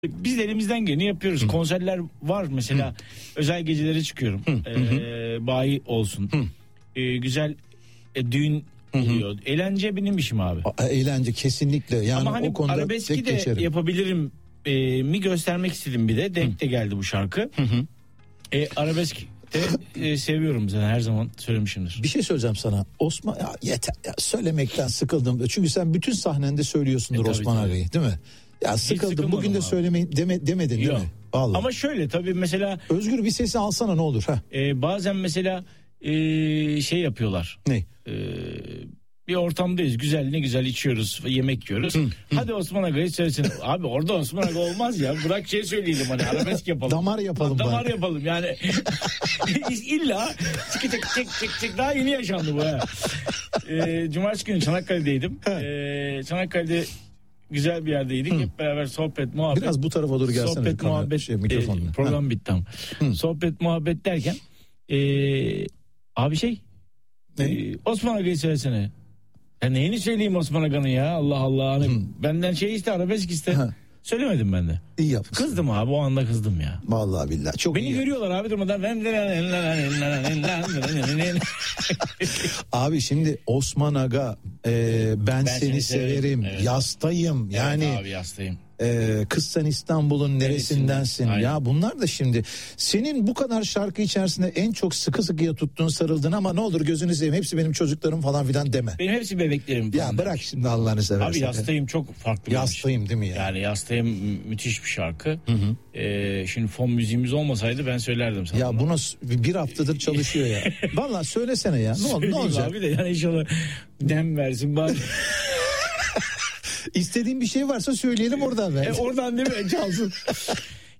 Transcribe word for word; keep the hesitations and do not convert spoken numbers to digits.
Biz de elimizden geleni yapıyoruz. Hı. Konserler var mesela. Hı. Özel gecelere çıkıyorum. Hı. Ee, bayi olsun. Ee, güzel e, düğün oluyor. Hı hı. Eğlence benim işim abi. A, eğlence kesinlikle. Yani ama hani o konuda arabeski de geçerim. yapabilirim e, mi göstermek istedim bir de. Denk de geldi bu şarkı. Hı hı. E, arabesk de e, seviyorum zaten, her zaman söylemişimdir. Bir şey söyleyeceğim sana. Osman ya yeter ya, söylemekten sıkıldım. Çünkü sen bütün sahnende söylüyorsundur e, Osman Aga'yı, değil mi? Ya sıkıldım. Bugün de abi söylemeyin deme, demedin değil Yok. mi? Vallahi. Ama şöyle tabii mesela. Özgür bir sesi alsana ne olur. E, bazen mesela e, şey yapıyorlar. Ne? E, bir ortamdayız. Güzel, ne güzel içiyoruz, yemek yiyoruz. Hı, hı. Hadi Osman Aga'yı söylesene. Abi orada Osman Aga olmaz ya. Bırak şey söyleyelim, hani arabesk yapalım. Damar yapalım. Damar bari. yapalım yani. İlla çık çık çık çık çık daha yeni yaşandı bu ha. E, Cumartesi günü Çanakkale'deydim. E, Çanakkale'de güzel bir yerdeydik. Hı. Hep beraber sohbet, muhabbet. Biraz bu tarafa doğru gelsene. Sohbet, kamera, muhabbet. Şey, e, program ha. bitti ama. Hı. Sohbet, muhabbet derken e, abi şey e, Osman Aga'yı söylesene. Ya neyini söyleyeyim Osman Aga'nın ya, Allah Allah. Hani benden şey iste, arabesk iste. Ha. Söylemedim ben de. İyi yapmışsın. Kızdım abi, o anda kızdım ya. Vallahi billahi çok Beni iyi. görüyorlar abi durmadan. Abi şimdi Osman Aga e, ben, ben seni, seni severim, severim. Evet. Yastayım yani. Evet abi, yastayım. Ee, kız sen İstanbul'un neresindensin? Aynen. Ya bunlar da şimdi senin bu kadar şarkı içerisinde en çok sıkı sıkıya tuttuğun, sarıldın ama ne olur gözünü seveyim hepsi benim çocuklarım falan filan deme. Benim hepsi bebeklerim. Ya bırak demiş. Şimdi Allah'ını seversen. Abi yastayım çok farklı. Yastayım değil mi ya? Yani yastayım müthiş bir şarkı. Hı hı. Ee, şimdi fon müziğimiz olmasaydı ben söylerdim sana. Ya bunu bir haftadır çalışıyor ya. Vallahi söylesene ya. Ne, oldu, ne olacak? Abi de yani inşallah dem versin bari. İstediğin bir şey varsa söyleyelim oradan ver. E, oradan değil mi? Çalsın.